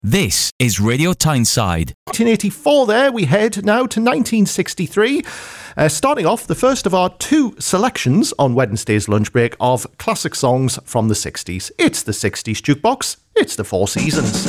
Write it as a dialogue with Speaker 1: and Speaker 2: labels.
Speaker 1: This is Radio Tyneside.
Speaker 2: 1984 there, we head now to 1963. Starting off, the first of our two selections on Wednesday's lunch break of classic songs from the 60s. It's the 60s Jukebox, it's the Four Seasons.